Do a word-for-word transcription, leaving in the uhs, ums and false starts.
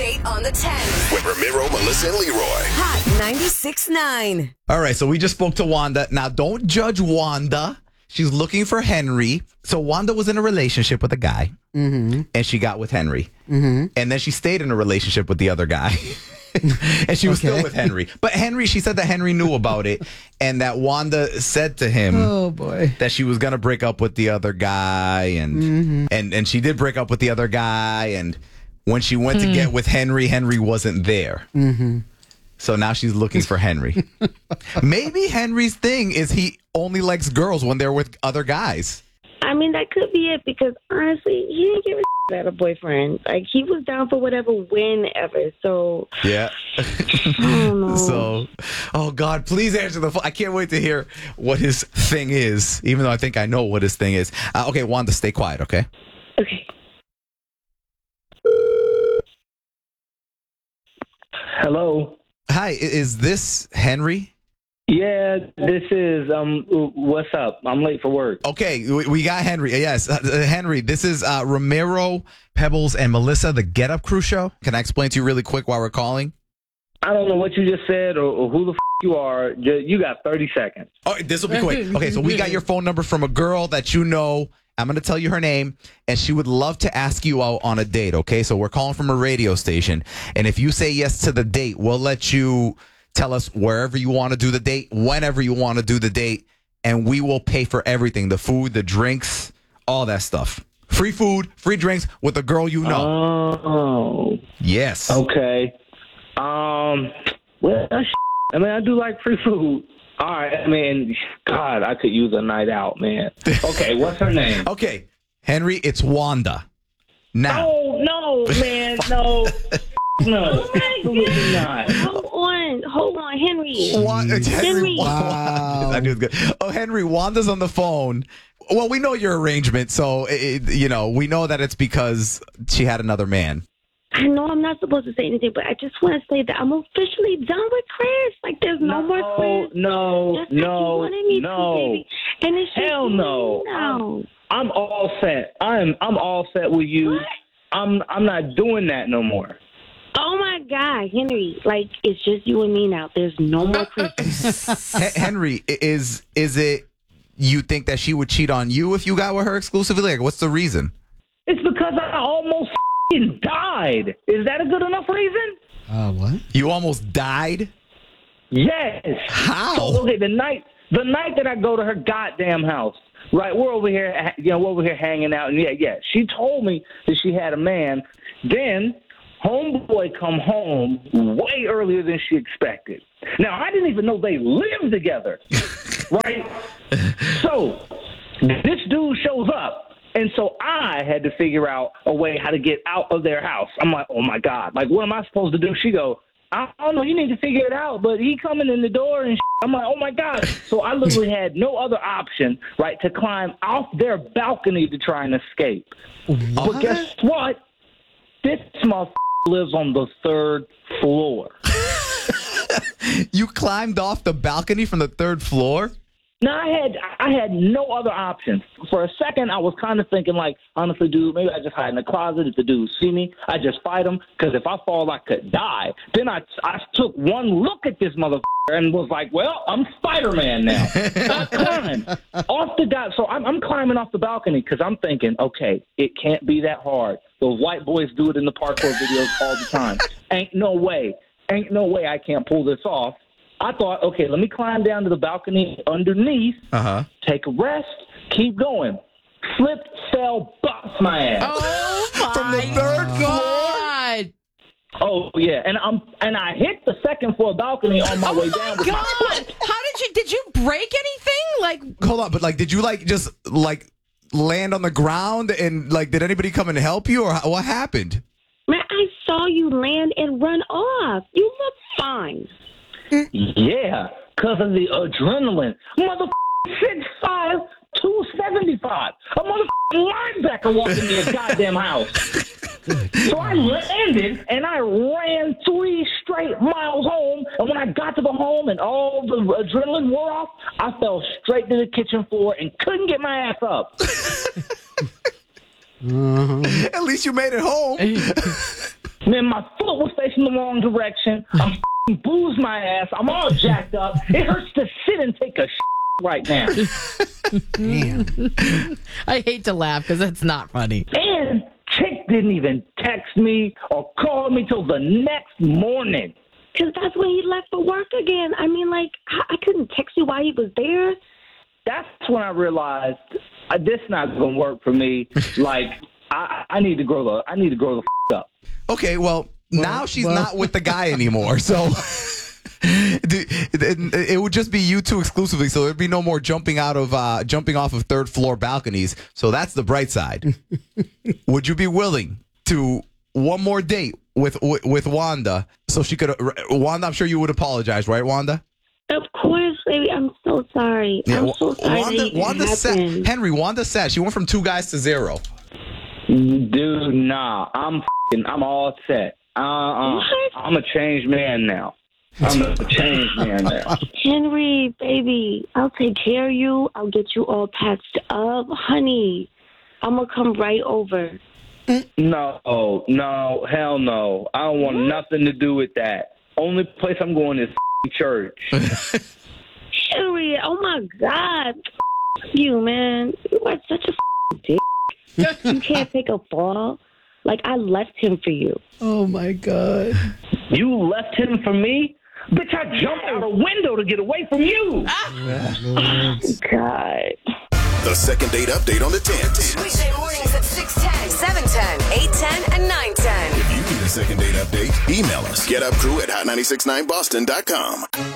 date on the ten. With Ramiro, Melissa, and Leroy. Hot ninety-six point nine. All right, so we just spoke to Wanda. Now, don't judge Wanda. She's looking for Henry. So Wanda was in a relationship with a guy, Mm-hmm. and she got with Henry. Mm-hmm. And then she stayed in a relationship with the other guy. And she was Okay. still with Henry. But Henry, she said that Henry knew about it, and that Wanda said to him Oh, boy. that she was going to break up with the other guy. And, Mm-hmm. and, and she did break up with the other guy. And when she went to get with Henry, Henry wasn't there. Mm-hmm. So now she's looking for Henry. Maybe Henry's thing is he only likes girls when they're with other guys. I mean, that could be it because honestly, he didn't give a shit about a boyfriend. Like, he was down for whatever, whenever. So, Yeah. I don't know. So, oh God, please answer the phone. I can't wait to hear what his thing is, even though I think I know what his thing is. Uh, okay, Wanda, stay quiet, okay? Okay. Hello. Hi, i- is this Henry? Yeah, this is um. What's up? I'm late for work. Okay, we, we got Henry. Yes, uh, uh, Henry, this is uh, Ramiro, Pebbles, and Melissa, the Get Up Crew show. Can I explain to you really quick while we're calling? I don't know what you just said or, or who the f- you are. Ju- You got thirty seconds. Oh, this will be quick. Okay, so we got your phone number from a girl that you know. I'm going to tell you her name, and she would love to ask you out on a date, okay? So we're calling from a radio station, and if you say yes to the date, we'll let you tell us wherever you want to do the date, whenever you want to do the date, and we will pay for everything, the food, the drinks, all that stuff. Free food, free drinks with a girl you know. Oh. Yes. Okay. Um. Well, sh- I mean, I do like free food. All right. I mean, God, I could use a night out, man. Okay. What's her name? Okay, Henry, it's Wanda. Now. Oh no, man, no, no, absolutely not. Hold on. Hold on, Henry. Wa- Henry. Henry. Wow. I knew it was good. Oh, Henry, Wanda's on the phone. Well, we know your arrangement, so it, you know we know that it's because she had another man. I know I'm not supposed to say anything, but I just want to say that I'm officially done with Chris. Like, there's no, more Chris. no, Just like you no, wanted me to, no. baby. And it's just Hell no. me now. I'm all set. I'm I'm all set with you. What? I'm I'm not doing that no more. Oh my God, Henry! Like, it's just you and me now. There's no more Chris. H- Henry, i- is is it you think that she would cheat on you if you got with her exclusively? Like, what's the reason? It's because I almost f***ing died. Is that a good enough reason? Uh, what? You almost died? Yes. How? So, okay, the night the night that I go to her goddamn house, right? We're over here, you know, we're over here hanging out, and yeah, yeah. She told me that she had a man. Then homeboy come home way earlier than she expected. Now I didn't even know they lived together, right? So this dude shows up. And so I had to figure out a way how to get out of their house. I'm like, oh, my God. Like, what am I supposed to do? She go, I don't know. You need to figure it out. But he coming in the door and shit. I'm like, oh, my God. So I literally had no other option, right, to climb off their balcony to try and escape. But guess what? This motherfucker lives on the third floor. You climbed off the balcony from the third floor? Now, I had I had no other options. For a second, I was kind of thinking, like, honestly, dude, maybe I just hide in the closet. If the dudes see me, I just fight them. Because if I fall, I could die. Then I, I took one look at this motherfucker and was like, well, I'm Spider-Man now. I climbed off the guy. So I'm, I'm climbing off the balcony because I'm thinking, okay, it can't be that hard. Those white boys do it in the parkour videos all the time. Ain't no way. Ain't no way I can't pull this off. I thought, okay, let me climb down to the balcony underneath, Uh-huh. take a rest, keep going. Slipped, fell, bust my ass. Oh, my From the third God. Oh yeah, and I'm and I hit the second floor balcony on my way down with my God. foot. How did you, did you break anything? Like, Hold on, but like, did you like just like land on the ground and like, did anybody come and help you or what happened? Man, I saw you land and run off. You look fine. Yeah, because of the adrenaline. Motherfucker, six five, two seventy-five. A motherfucking linebacker walked into your goddamn house. So I landed and I ran three straight miles home. And when I got to the home and all the adrenaline wore off, I fell straight to the kitchen floor and couldn't get my ass up. At least you made it home. Man, my foot was facing the wrong direction. I'm f***ing bruised my ass. I'm all jacked up. It hurts to sit and take a shit right now. I hate to laugh because that's not funny. And chick didn't even text me or call me till the next morning. Because that's when he left for work again. I mean, like, I, I couldn't text you while he was there. That's when I realized uh, this not gonna work for me. Like, I, I need to grow the I need to grow the f- up. Okay, well, now she's well. not with the guy anymore, so it, it would just be you two exclusively. So there'd be no more jumping out of uh, jumping off of third floor balconies. So that's the bright side. Would you be willing to one more date with with, with Wanda? So she could Wanda. I'm sure you would apologize, right, Wanda? Of course, baby. I'm so sorry. I'm Wa- so sorry. Wanda, that even Wanda said, happened. Henry, Wanda said she went from two guys to zero. Dude, nah, I'm f***ing, I'm all set. Uh, uh, What? I'm a changed man now. I'm a changed man now. Henry, baby, I'll take care of you. I'll get you all patched up. Honey, I'm going to come right over. No, no, hell no. I don't want nothing to do with that. Only place I'm going is f***ing church. Henry, oh my God. F- you, man. You are such a f- dick. You can't take a fall. Like, I left him for you. Oh my God. You left him for me? Bitch, I jumped out a window to get away from you. God. The second date update on the tens. Weekday mornings at six ten, seven ten, eight ten, and nine ten. If you need a second date update, email us. Get up crew at hot nine six nine boston dot com.